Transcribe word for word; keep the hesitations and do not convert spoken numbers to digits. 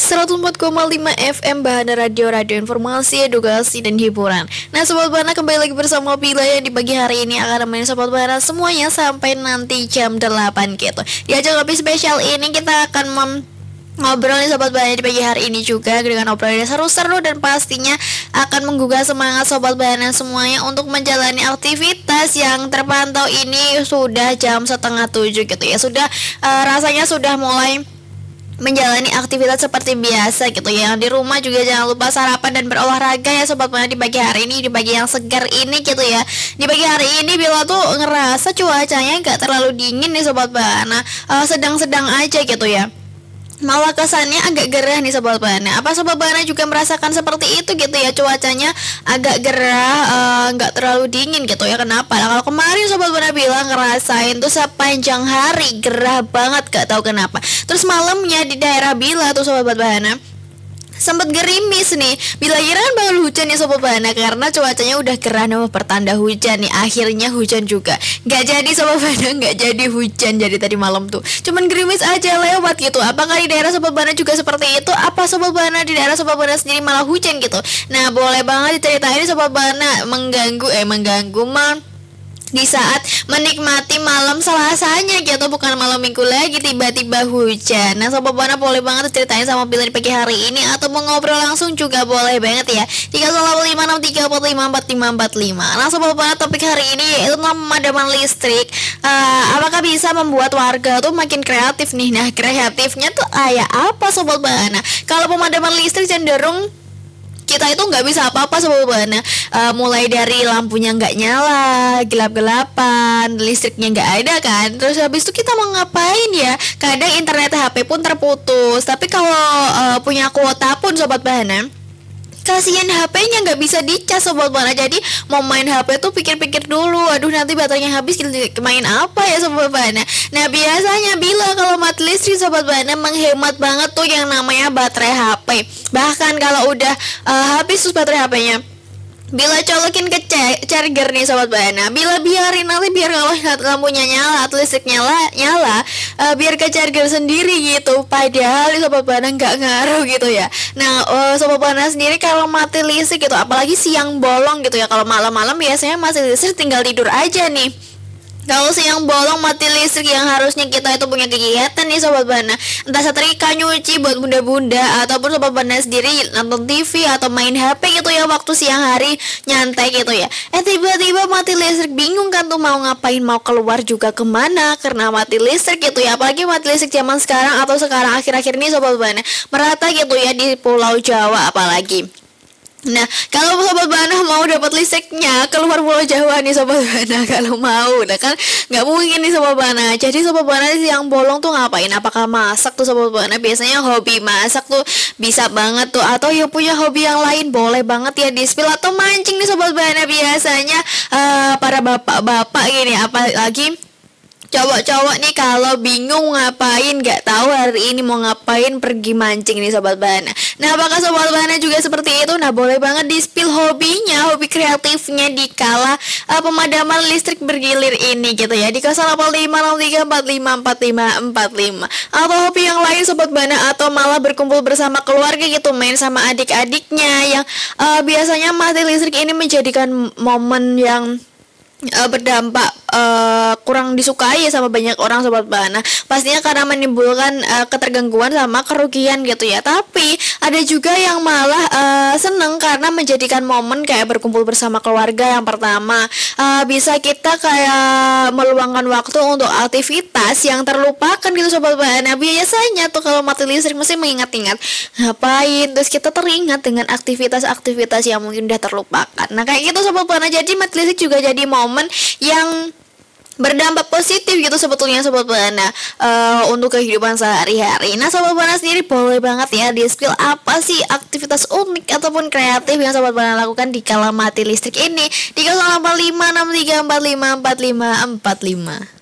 seratus empat koma lima F M Bahana Radio, radio informasi, edukasi, dan hiburan. Nah Sobat Bahana, kembali lagi bersama Bila yang di pagi hari ini akan nemenin Sobat Bahana semuanya sampai nanti jam delapan gitu. Di acara lebih spesial ini kita akan mem ngobrol nih Sobat Bahana di pagi hari ini juga dengan obrolan yang seru-seru dan pastinya akan menggugah semangat Sobat Bahana semuanya untuk menjalani aktivitas yang terpantau ini sudah jam setengah tujuh gitu ya. Sudah uh, rasanya sudah mulai menjalani aktivitas seperti biasa gitu ya. Yang di rumah juga jangan lupa sarapan dan berolahraga ya Sobat Bahana di pagi hari ini, di pagi yang segar ini gitu ya. Di pagi hari ini Bila tuh ngerasa cuacanya gak terlalu dingin nih Sobat Bahana, uh, sedang-sedang aja gitu ya. Malah kesannya agak gerah nih Sobat Bahana. Apa Sobat Bahana juga merasakan seperti itu gitu ya? Cuacanya agak gerah, uh, gak terlalu dingin gitu ya. Kenapa? Nah, kalau kemarin Sobat Bahana bilang ngerasain tuh sepanjang hari gerah banget, gak tahu kenapa. Terus malamnya di daerah Bila tuh Sobat Bahana sempat gerimis nih. Bila kira kan bakal hujan ya Sobat Bahana, karena cuacanya udah gerah nama pertanda hujan nih. Akhirnya hujan juga nggak jadi Sobat Bahana, nggak jadi hujan. Jadi tadi malam tuh cuman gerimis aja lewat gitu. Apakah di daerah Sobat Bahana juga seperti itu? Apa Sobat Bahana di daerah Sobat Bahana sendiri malah hujan gitu? Nah boleh banget diceritain Sobat Bahana, mengganggu eh mengganggu man di saat menikmati malam Selasanya gitu, bukan malam Minggu lagi tiba-tiba hujan. Nah Sobat Bahana boleh banget ceritain sama Bila di pagi hari ini, atau mau ngobrol langsung juga boleh banget ya. Tiga nol lima enam tiga empat lima empat lima empat lima. Nah Sobat Bahana, topik hari ini yaitu tentang pemadaman listrik. uh, Apakah bisa membuat warga tuh makin kreatif nih? Nah kreatifnya tuh kayak apa Sobat Bahana? Kalau pemadaman listrik cenderung kita itu nggak bisa apa-apa Sobat Bahana. Uh, mulai dari lampunya nggak nyala, gelap-gelapan, listriknya nggak ada kan. Terus habis itu kita mau ngapain ya? Kadang internet H P pun terputus. Tapi kalau uh, punya kuota pun Sobat Bahana, kasihan H P-nya nggak bisa dicas Sobat Bahana. Jadi mau main H P tuh pikir-pikir dulu, aduh nanti baterainya habis, main apa ya Sobat Bahana. Nah biasanya Bila kalau mati listrik Sobat Bahana menghemat banget tuh yang namanya baterai H P. Bahkan kalau udah uh, habis tuh baterai H P-nya, Bila colokin ke charger nih Sobat Bahana, Bila biarin nanti biar kalau lampunya nyala atau listrik nyala nyala uh, biar ke charger sendiri gitu. Padahal Sobat Bahana nggak ngaruh gitu ya. Nah uh, Sobat Bahana sendiri kalau mati listrik gitu, apalagi siang bolong gitu ya, kalau malam-malam biasanya mati listrik tinggal tidur aja nih. Kalau siang bolong mati listrik yang harusnya kita itu punya kegiatan nih Sobat Bahana, entah setrika, nyuci buat bunda-bunda, ataupun Sobat Bahana sendiri nonton T V atau main H P gitu ya waktu siang hari nyantai gitu ya. Eh tiba-tiba mati listrik, bingung kan tuh mau ngapain, mau keluar juga kemana karena mati listrik gitu ya. Apalagi mati listrik zaman sekarang atau sekarang akhir-akhir ini Sobat Bahana merata gitu ya di Pulau Jawa apalagi. Nah kalau Sobat Bahana mau dapat listriknya keluar Pulau Jawa nih Sobat Bahana, kalau mau, nah kan nggak mungkin nih Sobat Bahana. Jadi Sobat Bahana siang bolong tuh ngapain? Apakah masak tuh Sobat Bahana? Biasanya hobi masak tuh bisa banget tuh, atau ya punya hobi yang lain boleh banget ya di spill, atau mancing nih Sobat Bahana. Biasanya uh, para bapak-bapak gini, apalagi cowok-cowok nih kalau bingung ngapain, nggak tahu hari ini mau ngapain, pergi mancing nih Sobat Bahana. Nah apakah Sobat Bahana juga seperti itu? Nah boleh banget di spill hobinya, hobi kreatifnya di kala uh, pemadaman listrik bergilir ini gitu ya, di nol delapan lima nol tiga empat lima empat lima empat lima. Atau hobi yang lain Sobat Bahana, atau malah berkumpul bersama keluarga gitu, main sama adik-adiknya yang uh, biasanya mati listrik ini menjadikan momen yang Uh, berdampak uh, kurang disukai sama banyak orang Sobat Bahana. Pastinya karena menimbulkan uh, ketergangguan sama kerugian gitu ya. Tapi ada juga yang malah uh, seneng karena menjadikan momen kayak berkumpul bersama keluarga yang pertama. uh, Bisa kita kayak meluangkan waktu untuk aktivitas yang terlupakan gitu Sobat Bahana. Biasanya tuh kalau mati listrik mesti mengingat-ingat ngapain, terus kita teringat dengan aktivitas-aktivitas yang mungkin udah terlupakan. Nah kayak gitu Sobat Bahana. Jadi mati listrik juga jadi momen momen yang berdampak positif gitu sebetulnya Sobat Bahana uh, untuk kehidupan sehari-hari. Nah Sobat Bahana sendiri boleh banget ya di spill apa sih aktivitas unik ataupun kreatif yang Sobat Bahana lakukan di kala mati listrik ini di nol delapan lima enam tiga empat lima empat lima empat lima.